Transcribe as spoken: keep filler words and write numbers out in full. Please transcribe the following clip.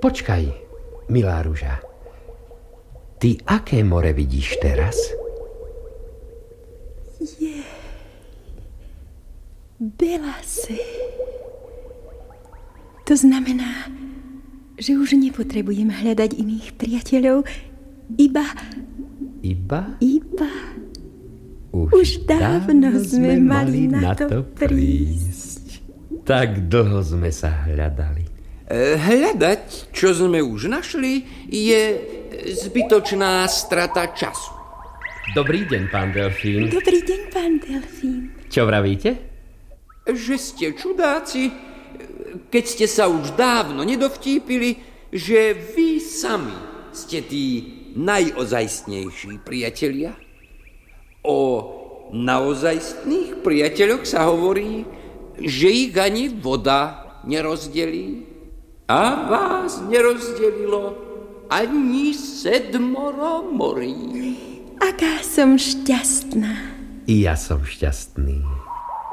Počkaj, milá ruža. Ty aké more vidíš teraz? Je... Belase. To znamená, že už nepotrebujem hľadať iných priateľov, iba... Iba? Iba... Už, už dávno, dávno sme mali na to prísť. Tak dlho sme sa hľadali. E, hľadať, čo sme už našli, je zbytočná strata času. Dobrý deň, pán Delfín. Dobrý deň, pán Delfín. Čo vravíte? Že ste čudáci, keď ste sa už dávno nedovtípili, že vy sami ste tí najozajstnejší priatelia. O naozajstných priateľoch sa hovorí, že ich ani voda nerozdelí. A vás nerozdelilo ani sedmoro morí. Aká som šťastná. I ja som šťastný.